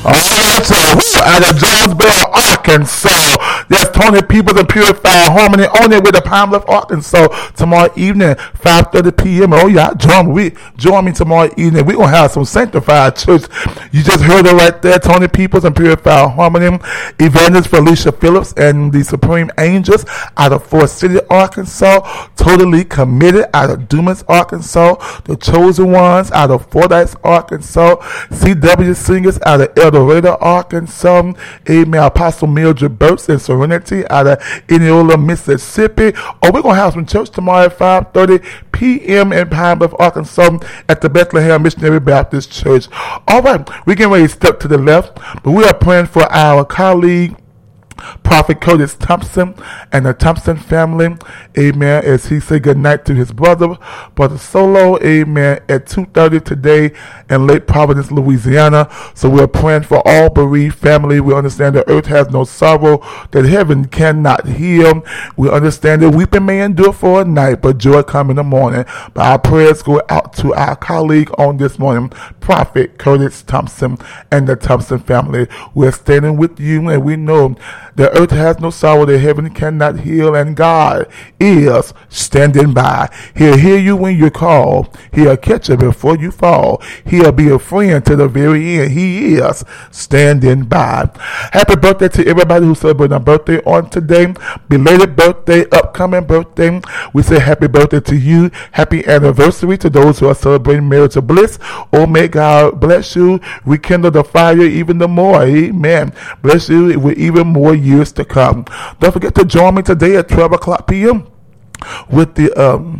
All right, so out of Jonesboro, Arkansas, there's Tony Peoples and Purified Harmony on it with the Pine Bluff, Arkansas. Tomorrow evening, 5:30 p.m. Oh yeah, join me tomorrow evening. We're gonna have some sanctified church. You just heard it right there. Tony Peoples and Purified Harmony, Evangelist Felicia Phillips and the Supreme Angels out of Forest City, Arkansas. Totally Committed out of Dumas, Arkansas. The Chosen Ones out of Fordyce, Arkansas. CW Singers out of El Dorado, Arkansas. Amen. Apostle Mildred Burks and Serenity out of Indianola, Mississippi. Oh, we're going to have some church tomorrow at 5:30 p.m. in Pine Bluff, Arkansas at the Bethlehem Missionary Baptist Church. All right, we're getting ready to step to the left, but we are praying for our colleague, Prophet Curtis Thompson and the Thompson family, amen, as he said goodnight to his brother Solo, amen, at 2:30 today in Lake Providence, Louisiana. So we're praying for all bereaved family. We understand that earth has no sorrow, that heaven cannot heal. We understand that weeping may endure for a night, but joy come in the morning. But our prayers go out to our colleague on this morning, Prophet Curtis Thompson and the Thompson family. We're standing with you, and we know the earth has no sorrow, that heaven cannot heal, and God is standing by. He'll hear you when you call. He'll catch you before you fall. He'll be a friend to the very end. He is standing by. Happy birthday to everybody who's celebrating a birthday on today. Belated birthday, upcoming birthday. We say happy birthday to you. Happy anniversary to those who are celebrating marital bliss. Oh, may God bless you. Rekindle the fire even the more. Amen. Bless you with even more years to come. Don't forget to join me today at 12 o'clock p.m. with the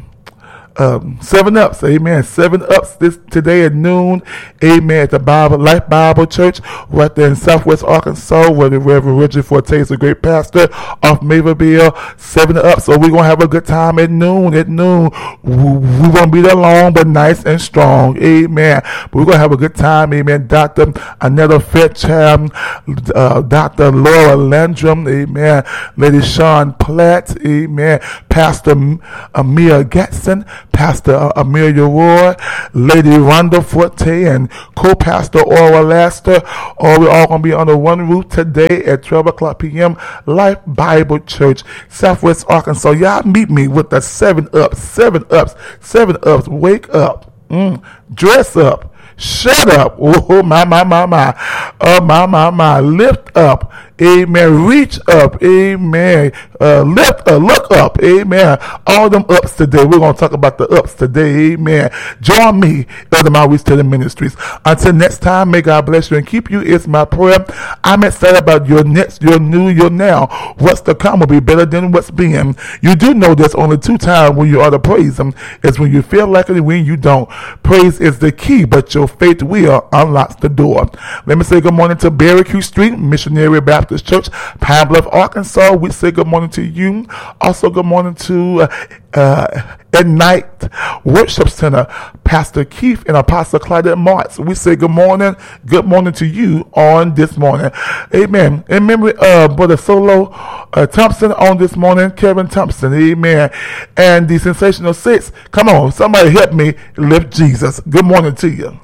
7-Ups, amen. 7-Ups today at noon, amen, at the Life Bible Church right there in Southwest Arkansas, where the Reverend Richard Forte is a great pastor off Maverville. 7-Ups. So we're gonna have a good time at noon. We won't be that long, but nice and strong, amen. But we're gonna have a good time, amen. Dr. Annetta Fairchild, Dr. Laura Landrum, amen. Lady Sean Platt, amen. Pastor Amir Gatson, Pastor Amelia Roy, Lady Rhonda Forte, and co-pastor Aura Laster. We're all going to be under one roof today at 12 o'clock p.m. Life Bible Church, Southwest Arkansas. Y'all meet me with the 7-Ups, 7-Ups, 7-Ups. Wake up, dress up, shut up. Oh, my. Oh, my. Lift up. Amen. Reach up. Amen. Lift up. Look up. Amen. All them ups today. We're going to talk about the ups today. Amen. Join me, Elder Maurice Taylor Ministries. Until next time, may God bless you and keep you. It's my prayer. I'm excited about your next, your new, your now. What's to come will be better than what's been. You do know there's only two times when you ought to praise Him. It's when you feel like it and when you don't. Praise is the key, but your faith will unlocks the door. Let me say good morning to Barricue Street, Missionary Baptist Church, Pine Bluff, Arkansas. We say good morning to you. Also, good morning to at Night Worship Center, Pastor Keith and Apostle Claudette Martz. We say good morning to you on this morning. Amen. In memory of Brother Solo Thompson on this morning, Kevin Thompson. Amen. And the Sensational Six. Come on, somebody help me lift Jesus. Good morning to you.